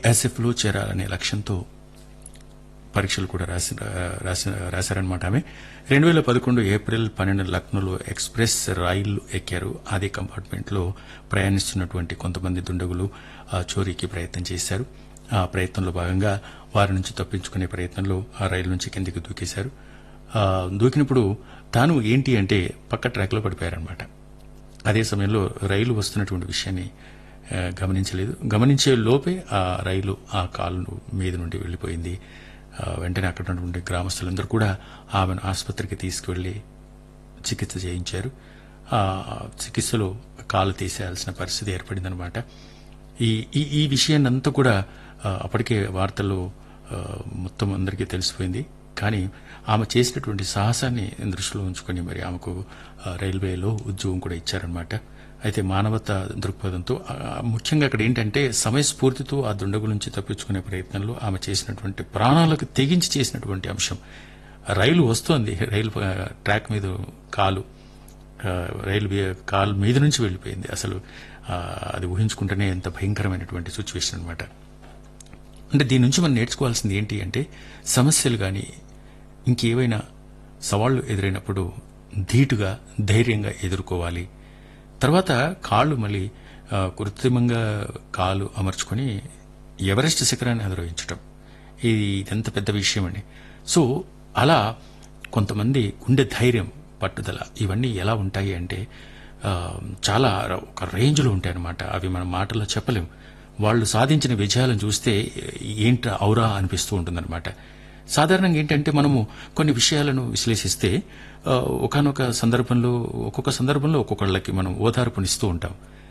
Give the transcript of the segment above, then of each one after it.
యాసెఫ్లో చేరాలనే లక్ష్యంతో పరీక్షలు కూడా రాశారనమాట. ఆమె 2011 ఏప్రిల్ 12 లక్నోలో ఎక్స్ప్రెస్ రైలు ఎక్కారు. అదే కంపార్ట్మెంట్లో ప్రయాణిస్తున్నటువంటి కొంతమంది దుండగులు చోరీకి ప్రయత్నం చేశారు. ఆ ప్రయత్నంలో భాగంగా వారి నుంచి తప్పించుకునే ప్రయత్నంలో ఆ రైలు నుంచి కిందికి దూకేశారు. దూకినప్పుడు తాను ఏంటి అంటే పక్క ట్రాక్లో పడిపోయారనమాట. అదే సమయంలో రైలు వస్తున్నటువంటి విషయాన్ని గమనించలేదు. గమనించే లోపే ఆ రైలు ఆ కాలు మీద నుండి వెళ్లిపోయింది. వెంటనే అక్కడ ఉన్నటువంటి గ్రామస్తులందరూ కూడా ఆమెను ఆసుపత్రికి తీసుకువెళ్లి చికిత్స చేయించారు. ఆ చికిత్సలో కాలు తీసేయాల్సిన పరిస్థితి ఏర్పడిందనమాట. ఈ విషయాన్ని అంతా కూడా అప్పటికే వార్తల్లో మొత్తం అందరికీ తెలిసిపోయింది. కానీ ఆమె చేసినటువంటి సాహసాన్ని దృష్టిలో ఉంచుకొని మరి ఆమెకు రైల్వేలో ఉద్యోగం కూడా ఇచ్చారనమాట. అయితే మానవతా దృక్పథంతో ముఖ్యంగా అక్కడ ఏంటంటే సమయస్ఫూర్తితో ఆ దుండగుల నుంచి తప్పించుకునే ప్రయత్నంలో ఆమె చేసినటువంటి ప్రాణాలకు తెగించి చేసినటువంటి అంశం. రైలు వస్తోంది, రైలు ట్రాక్ మీద రైలు కాలు మీద నుంచి వెళ్లిపోయింది. అసలు అది ఊహించుకుంటేనే ఎంత భయంకరమైనటువంటి సిచ్యువేషన్ అనమాట. అంటే దీని నుంచి మనం నేర్చుకోవాల్సింది ఏంటి అంటే సమస్యలు కానీ ఇంకేవైనా సవాళ్లు ఎదురైనప్పుడు ధీటుగా ధైర్యంగా ఎదుర్కోవాలి. తర్వాత కాళ్ళు మళ్ళీ కృత్రిమంగా కాలు అమర్చుకొని ఎవరెస్ట్ శిఖరాన్ని అధిరోహించడం ఇదెంత పెద్ద విషయం అండి. సో అలా కొంతమంది గుండె ధైర్యం, పట్టుదల ఇవన్నీ ఎలా ఉంటాయి అంటే చాలా ఒక రేంజ్లో ఉంటాయన్నమాట. అవి మన మాటల్లో చెప్పలేం. వాళ్ళు సాధించిన విజయాలను చూస్తే ఏంట ఔరా అనిపిస్తూ ఉంటుందన్నమాట. సాధారణంగా ఏంటంటే మనము కొన్ని విషయాలను విశ్లేషిస్తే ఒక్కొక్క సందర్భంలో ఒక్కొక్కళ్ళకి మనం ఓదార్పునిస్తూ ఉంటాం.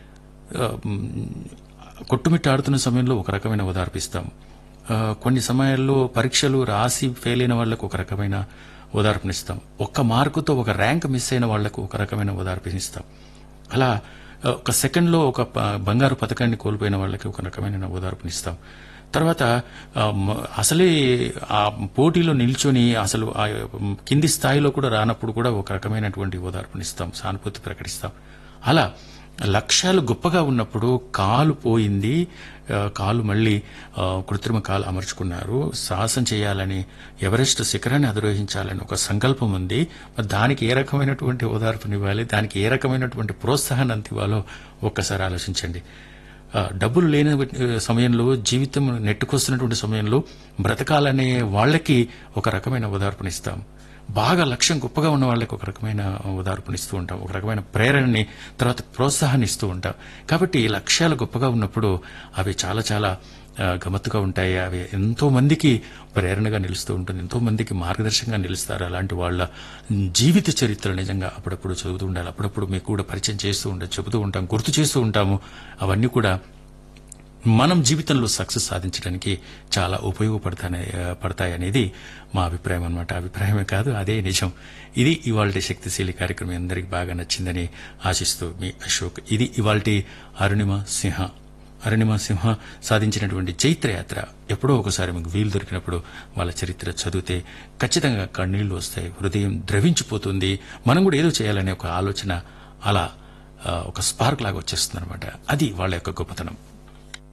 కొట్టుమిట్టాడుతున్న సమయంలో ఒక రకమైన ఓదార్పు ఇస్తాం. కొన్ని సమయాల్లో పరీక్షలు రాసి ఫెయిల్ అయిన వాళ్లకు ఒక రకమైన ఓదార్పునిస్తాం. ఒక్క మార్కుతో ఒక ర్యాంక్ మిస్ అయిన వాళ్లకు ఒక రకమైన ఓదార్పునిస్తాం. అలా ఒక సెకండ్లో ఒక బంగారు పథకాన్ని కోల్పోయిన వాళ్ళకి ఒక రకమైన ఓదార్పునిస్తాం. తర్వాత అసలే ఆ పోటీలో నిల్చొని అసలు కింది స్థాయిలో కూడా రానప్పుడు కూడా ఒక రకమైనటువంటి ఓదార్పునిస్తాం, సానుభూతి ప్రకటిస్తాం. అలా లక్ష్యాలు గొప్పగా ఉన్నప్పుడు కాలు పోయింది, కాలు మళ్లీ కృత్రిమ కాలు అమర్చుకున్నారు, సాహసం చేయాలని ఎవరెస్ట్ శిఖరాన్ని అధిరోహించాలని ఒక సంకల్పం ఉంది. దానికి ఏ రకమైనటువంటి ఓదార్పునివ్వాలి, దానికి ఏ రకమైనటువంటి ప్రోత్సాహాన్ని అందివ్వాలో ఒక్కసారి ఆలోచించండి. డబ్బులు లేని సమయంలో, జీవితం నెట్టుకొస్తున్నటువంటి సమయంలో బ్రతకాలనే వాళ్ళకి ఒక రకమైన ఓదార్పునిస్తాం. బాగా లక్ష్యం గొప్పగా ఉన్న వాళ్ళకి ఒక రకమైన ఓదార్పునిస్తూ ఉంటాం, ఒక రకమైన ప్రేరణని, తర్వాత ప్రోత్సాహాన్ని ఇస్తూ ఉంటాం. కాబట్టి లక్ష్యాలు గొప్పగా ఉన్నప్పుడు అవి చాలా చాలా గమ్మత్తుగా ఉంటాయి. అవి ఎంతో మందికి ప్రేరణగా నిలుస్తూ ఉంటుంది, ఎంతో మందికి మార్గదర్శకంగా నిలుస్తారు. అలాంటి వాళ్ళ జీవిత చరిత్ర నిజంగా అప్పుడప్పుడు చదువుతూ ఉండాలి. అప్పుడప్పుడు మీకు కూడా పరిచయం చేస్తూ ఉంటాం, చెబుతూ ఉంటాం, గుర్తు చేస్తూ ఉంటాము. అవన్నీ కూడా మనం జీవితంలో సక్సెస్ సాధించడానికి చాలా ఉపయోగపడతాయనేది మా అభిప్రాయం అనమాట. అభిప్రాయమే కాదు, అదే నిజం. ఇది ఇవాల్టి శక్తిశీలి కార్యక్రమం అందరికి బాగా నచ్చిందని ఆశిస్తూ మీ అశోక్. ఇది ఇవాల్టి అరుణిమ సింహ సాధించినటువంటి చైత్రయాత్ర. ఎప్పుడో ఒకసారి మీకు వీలు దొరికినప్పుడు వాళ్ళ చరిత్ర చదివితే ఖచ్చితంగా కన్నీళ్లు వస్తాయి, హృదయం ద్రవించిపోతుంది. మనం కూడా ఏదో చేయాలనే ఒక ఆలోచన అలా ఒక స్పార్క్ లాగా వచ్చేస్తుంది అనమాట. అది వాళ్ళ యొక్క గొప్పతనం.